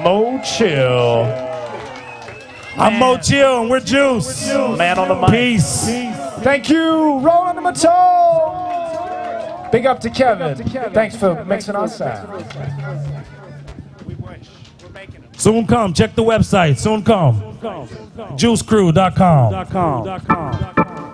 Mo Chill. I'm Mo Chill and we're Juice. Man on the mic. Peace. Thank you, Rolling the Matone. Big up to Kevin. Thanks for mixing our sound. Soon come. Check the website. Soon come. JuiceCrew.com.